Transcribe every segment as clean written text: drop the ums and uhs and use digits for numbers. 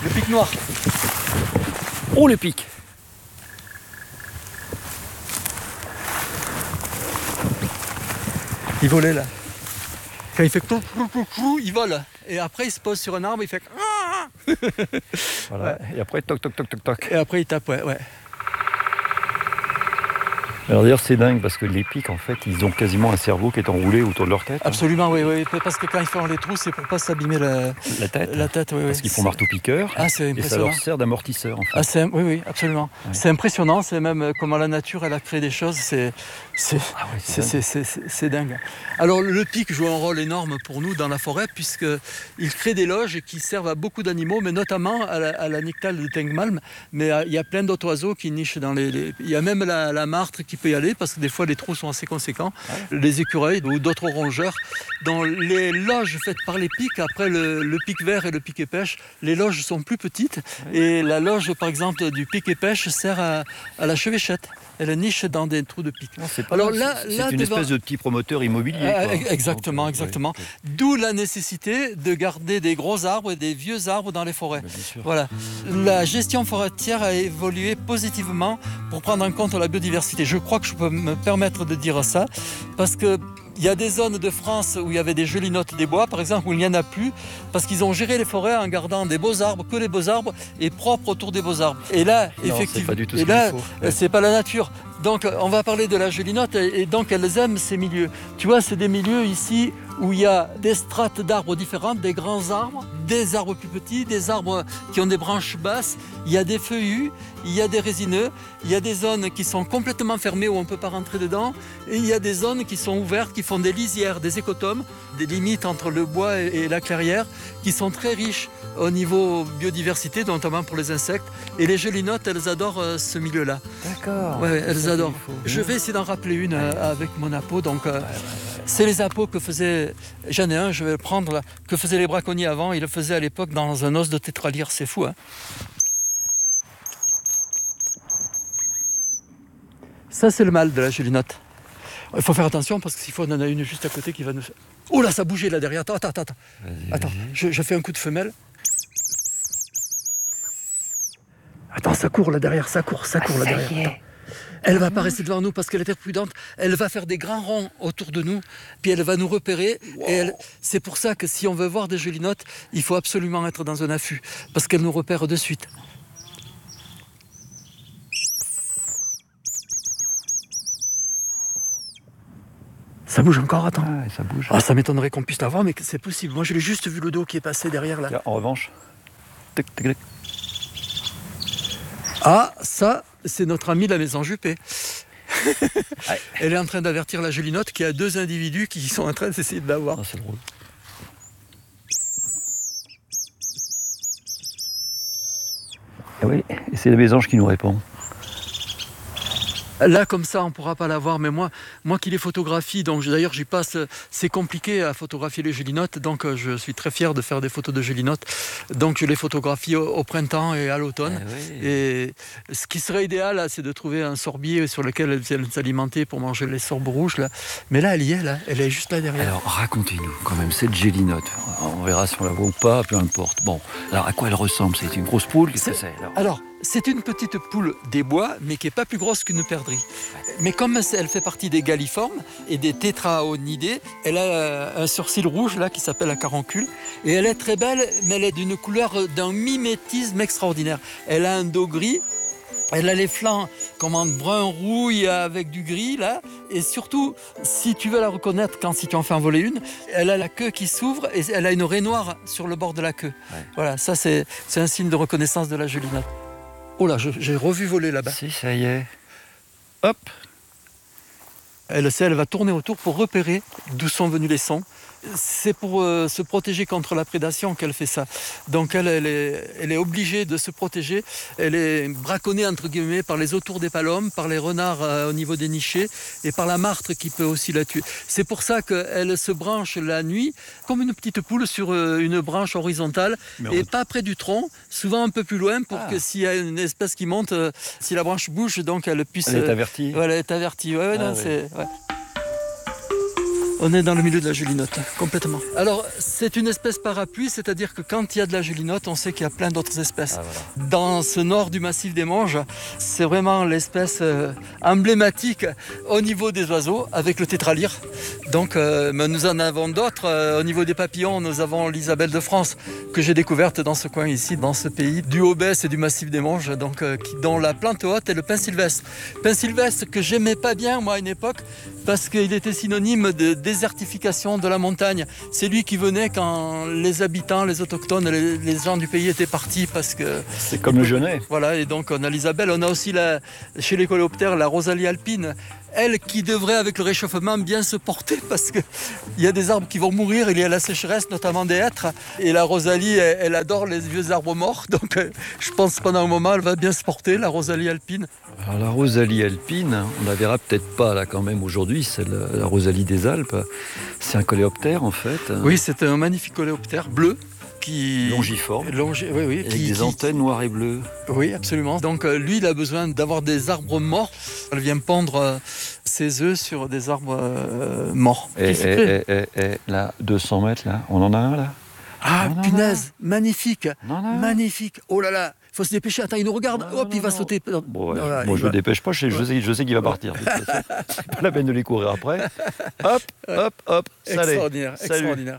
Le pic noir. Oh, le pic! Il volait là. Quand il fait clou, clou, clou, clou, il vole. Et après, il se pose sur un arbre, il fait. Voilà. Ouais. Et après, toc, toc, toc, toc, toc. Et après, il tape, ouais. Alors d'ailleurs, c'est dingue parce que les pics, en fait, ils ont quasiment un cerveau qui est enroulé autour de leur tête. Absolument, oui. Parce que quand ils font les trous, c'est pour pas s'abîmer La tête. la tête, oui. Parce qu'ils font marteau-piqueur. Ah, c'est Et ça impressionnant. leur sert d'amortisseur, en fait. Oui, absolument. Ouais. C'est impressionnant, c'est même comment la nature, elle a créé des choses, c'est dingue. Alors le pic joue un rôle énorme pour nous dans la forêt, puisqu'il crée des loges qui servent à beaucoup d'animaux, mais notamment à la nyctale de Tengmalm. Mais il y a plein d'autres oiseaux qui nichent dans les... Il y a même la martre qui peut y aller, parce que des fois les trous sont assez conséquents. Ouais. Les écureuils ou d'autres rongeurs. Dans les loges faites par les pics, après le pic vert et le pic épêche, les loges sont plus petites. Ouais. Et la loge, par exemple, du pic épêche sert à la chevêchette. Elle niche dans des trous de pic. Alors là, c'est une espèce de petit promoteur immobilier. Exactement. Ouais. D'où la nécessité de garder des gros arbres et des vieux arbres dans les forêts. Voilà. La gestion forestière a évolué positivement pour prendre en compte la biodiversité. Je crois que je peux me permettre de dire ça parce que il y a des zones de France où il y avait des gelinottes des bois, par exemple, où il n'y en a plus, parce qu'ils ont géré les forêts en gardant des beaux arbres, que les beaux arbres, et propres autour des beaux arbres. Et là, effectivement, c'est pas du tout ce qu'il faut. C'est pas la nature. Donc, on va parler de la gelinotte, et donc elles aiment ces milieux. Tu vois, c'est des milieux ici où il y a des strates d'arbres différentes, des grands arbres, des arbres plus petits, des arbres qui ont des branches basses, il y a des feuillus, il y a des résineux, il y a des zones qui sont complètement fermées où on ne peut pas rentrer dedans, et il y a des zones qui sont ouvertes, qui font des lisières, des écotomes, des limites entre le bois et la clairière, qui sont très riches au niveau biodiversité, notamment pour les insectes. Et les gelinottes, elles adorent ce milieu-là. D'accord. Ouais, elles adorent. Je vais essayer d'en rappeler une avec mon appôt. Donc, c'est les appôts que faisaient... J'en ai un, je vais le prendre là. Que faisaient les braconniers avant. Ils le faisaient à l'époque dans un os de tétralyre. C'est fou, hein. Ça, c'est le mâle de la gelinotte. Il faut faire attention parce que s'il faut, on en a une juste à côté qui va nous... Oh là, ça a bougé là derrière. Attends. Attends, je fais un coup de femelle. Attends, ça court là derrière, ça court là derrière. Attends. Elle va pas rester devant nous parce qu'elle est très prudente. Elle va faire des grands ronds autour de nous, puis elle va nous repérer. Wow. Et c'est pour ça que si on veut voir des gelinottes, il faut absolument être dans un affût parce qu'elle nous repère de suite. Ça bouge encore, attends. Ah, ça bouge. Ah, ça m'étonnerait qu'on puisse la voir, mais c'est possible. Moi, j'ai juste vu le dos qui est passé derrière là. En revanche, Ah, ça, c'est notre amie la maison Juppé. Elle est en train d'avertir la gelinotte qu'il y a 2 individus qui sont en train d'essayer de la voir. Ah, c'est drôle. Ah oui, et c'est la mésange qui nous répond. Là, comme ça, on ne pourra pas la voir, mais moi qui les photographie, donc d'ailleurs j'y passe, c'est compliqué à photographier les gelinottes, donc je suis très fier de faire des photos de gelinottes. Donc je les photographie au printemps et à l'automne. Oui. Et ce qui serait idéal, là, c'est de trouver un sorbier sur lequel elles viennent s'alimenter pour manger les sorbes rouges. Là. Mais là, elle est juste là derrière. Alors racontez-nous quand même cette gelinotte. On verra si on la voit ou pas, peu importe. Bon, alors à quoi elle ressemble? C'est une grosse poule? Qu'est-ce que c'est alors, c'est une petite poule des bois, mais qui n'est pas plus grosse qu'une perdrix. Mais comme elle fait partie des galliformes et des tétraonidés, elle a un sourcil rouge là qui s'appelle la caroncule. Et elle est très belle, mais elle est d'une couleur d'un mimétisme extraordinaire. Elle a un dos gris. Elle a les flancs comme en brun rouille avec du gris là, et surtout si tu veux la reconnaître si tu en fais envoler une, elle a la queue qui s'ouvre et elle a une raie noire sur le bord de la queue. Ouais. Voilà, ça c'est un signe de reconnaissance de la gelinotte. Oh là, j'ai revu voler là-bas. Si, ça y est. Hop. Elle va tourner autour pour repérer d'où sont venus les sons. C'est pour se protéger contre la prédation qu'elle fait ça. Donc elle est obligée de se protéger. Elle est braconnée entre guillemets par les autours des palomes, par les renards au niveau des nichés et par la martre qui peut aussi la tuer. C'est pour ça qu'elle se branche la nuit comme une petite poule sur une branche horizontale et pas près du tronc, souvent un peu plus loin pour que s'il y a une espèce qui monte, si la branche bouge, donc elle puisse... Elle est avertie. Elle est avertie. Ouais, non, oui. On est dans le milieu de la gélinote, complètement. Alors, c'est une espèce parapluie, c'est-à-dire que quand il y a de la gélinote, on sait qu'il y a plein d'autres espèces. Ah, voilà. Dans ce nord du massif des Monges, c'est vraiment l'espèce emblématique au niveau des oiseaux, avec le tétralyre. Donc, mais nous en avons d'autres. Au niveau des papillons, nous avons l'Isabelle de France, que j'ai découverte dans ce coin ici, dans ce pays, du Haut-Besse et du massif des Monges, donc, dont la plante haute est le pin sylvestre. Pin sylvestre que j'aimais pas bien, moi, à une époque, parce qu'il était synonyme de désertification de la montagne. C'est lui qui venait quand les habitants, les autochtones, les gens du pays étaient partis parce que... C'est comme le genêt. Voilà, et donc on a l'Isabelle, on a aussi chez les coléoptères la rosalie alpine, elle qui devrait avec le réchauffement bien se porter parce qu'il y a des arbres qui vont mourir, il y a la sécheresse, notamment des hêtres, et la rosalie, elle adore les vieux arbres morts, donc je pense que pendant un moment, elle va bien se porter, la rosalie alpine. Alors la rosalie alpine, on la verra peut-être pas là quand même aujourd'hui, c'est la rosalie des Alpes. C'est un coléoptère en fait. Oui, c'est un magnifique coléoptère bleu. Longiforme, avec des antennes noires et bleues. Oui, absolument. Donc lui, il a besoin d'avoir des arbres morts. Elle vient pondre ses œufs sur des arbres morts. Et là, 200 mètres, là, on en a un là. Ah, punaise, magnifique, magnifique. Oh là là, il faut se dépêcher. Attends, il nous regarde, il va sauter. Bon, ouais, moi, je ne me dépêche pas, je sais qu'il va partir. C'est pas la peine de les courir après. Hop, hop, hop, extraordinaire, extraordinaire.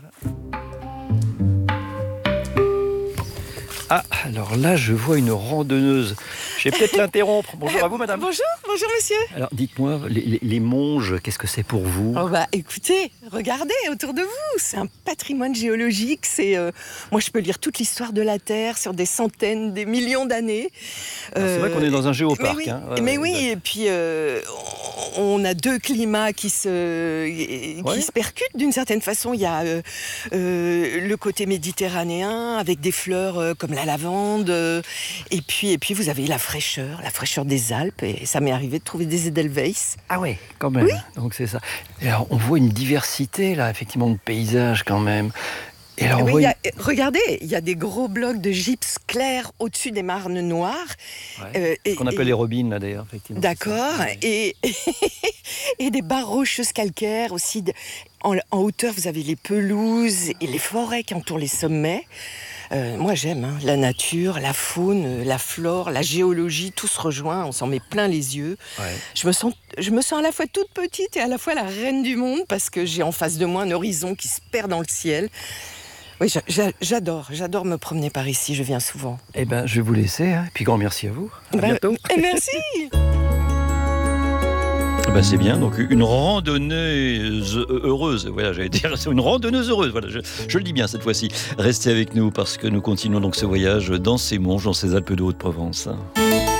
Ah, alors là, je vois une randonneuse. Je vais peut-être l'interrompre. Bonjour à vous, madame. Bonjour, monsieur. Alors, dites-moi, les Monges, qu'est-ce que c'est pour vous ? Oh bah, écoutez, regardez autour de vous. C'est un patrimoine géologique. Moi, je peux lire toute l'histoire de la Terre sur des centaines, des millions d'années. C'est vrai qu'on est dans un géoparc. Mais oui, et puis on a deux climats qui se percutent d'une certaine façon. Il y a le côté méditerranéen avec des fleurs comme la lavande, et puis vous avez la fraîcheur des Alpes, et ça m'est arrivé de trouver des Edelweiss. Ah ouais, quand même. Oui. Donc c'est ça. Et alors on voit une diversité là, effectivement, de paysages quand même. Et alors, regardez, il y a des gros blocs de gypse clair au-dessus des marnes noires. Ouais. Ce qu'on appelle les robines, là, d'ailleurs, effectivement. D'accord. Et des barres rocheuses calcaires aussi. En hauteur, vous avez les pelouses et les forêts qui entourent les sommets. Moi, j'aime la nature, la faune, la flore, la géologie, tout se rejoint, on s'en met plein les yeux. Ouais. Je me sens à la fois toute petite et à la fois la reine du monde, parce que j'ai en face de moi un horizon qui se perd dans le ciel. Oui, j'adore me promener par ici, je viens souvent. Eh bien, je vais vous laisser, et puis grand merci à vous. À bientôt. Merci. C'est bien, donc une randonneuse heureuse, voilà, j'allais dire, c'est une randonneuse heureuse, voilà, je le dis bien cette fois-ci. Restez avec nous parce que nous continuons donc ce voyage dans ces Monges, dans ces Alpes de Haute-Provence.